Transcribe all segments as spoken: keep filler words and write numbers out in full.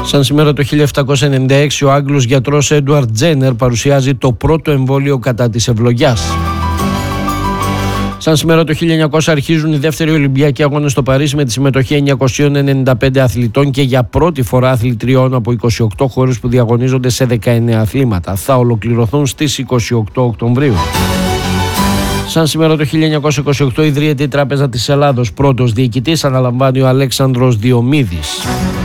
Σαν σήμερα το χίλια επτακόσια ενενήντα έξι ο Άγγλος γιατρός Έντουαρντ Τζένερ παρουσιάζει το πρώτο εμβόλιο κατά της ευλογιάς. Σαν σήμερα το χίλια εννιακόσια αρχίζουν οι δεύτεροι Ολυμπιακοί Αγώνες στο Παρίσι με τη συμμετοχή εννιακόσιων ενενήντα πέντε αθλητών και για πρώτη φορά αθλητριών από είκοσι οκτώ χώρες που διαγωνίζονται σε δεκαεννέα αθλήματα. Θα ολοκληρωθούν στις είκοσι οκτώ Οκτωβρίου. Σαν σήμερα το χίλια εννιακόσια είκοσι οκτώ ιδρύεται η Τράπεζα της Ελλάδος. Πρώτος διοικητής αναλαμβάνει ο Αλέξανδρος Διομήδης.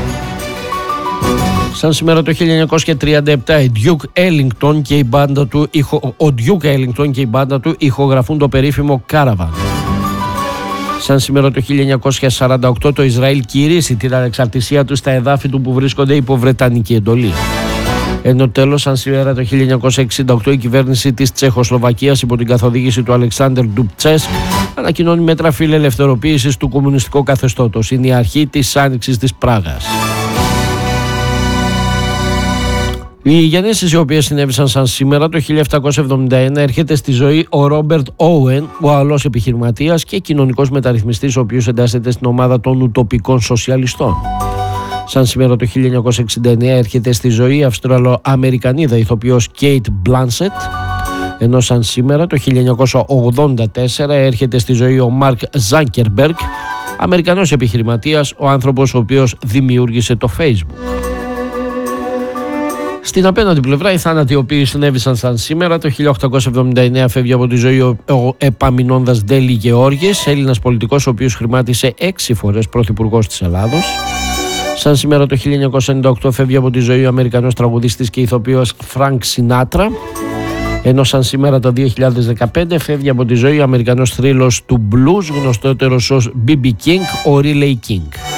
Σαν σήμερα το χίλια εννιακόσια τριάντα επτά η Duke Ellington και η μπάντα του, ο Duke Ellington και η μπάντα του ηχογραφούν το περίφημο Caravan. Σαν σήμερα το χίλια εννιακόσια σαράντα οκτώ το Ισραήλ κηρύσσει την ανεξαρτησία του στα εδάφη του που βρίσκονται υπό βρετανική εντολή. Ενώ τέλος, σαν σήμερα το χίλια εννιακόσια εξήντα οκτώ η κυβέρνηση της Τσεχοσλοβακίας υπό την καθοδήγηση του Αλεξάνδερ Ντουμπτσέσκ ανακοινώνει μέτρα φιλελευθεροποίησης του κομμουνιστικού καθεστώτος. Είναι η αρχή της άνοιξης της Πράγας. Οι γεννήσεις οι οποίες συνέβησαν σαν σήμερα το χίλια επτακόσια εβδομήντα ένα έρχεται στη ζωή ο Ρόμπερτ Όουεν, ο Γαλλός επιχειρηματίας και κοινωνικός μεταρρυθμιστής, ο οποίος εντάσσεται στην ομάδα των ουτοπικών σοσιαλιστών. Σαν σήμερα το χίλια εννιακόσια εξήντα εννέα έρχεται στη ζωή η Αυστραλο-Αμερικανίδα ηθοποιός Κέιτ Μπλάνσετ, ενώ σαν σήμερα το χίλια εννιακόσια ογδόντα τέσσερα έρχεται στη ζωή ο Μάρκ Ζάκερμπεργκ, Αμερικανός επιχειρηματίας, ο άνθρωπος ο οποίος δημιούργησε το Facebook. Στην απέναντι πλευρά, οι θάνατοι οι οποίοι συνέβησαν σαν σήμερα το χίλια οκτακόσια εβδομήντα εννέα φεύγει από τη ζωή ο, ο Επαμεινώνδας Ντέλη Γεώργης, Έλληνας πολιτικός ο οποίος χρημάτισε έξι φορές πρωθυπουργός της Ελλάδος. Σαν σήμερα το χίλια εννιακόσια ενενήντα οκτώ φεύγει από τη ζωή ο Αμερικανός τραγουδιστής και ηθοποιός Φρανκ Σινάτρα, ενώ σαν σήμερα το δύο χιλιάδες δεκαπέντε φεύγει από τη ζωή ο Αμερικανός θρύλος του blues γνωστότερος ως μπι μπι King, ο Riley King.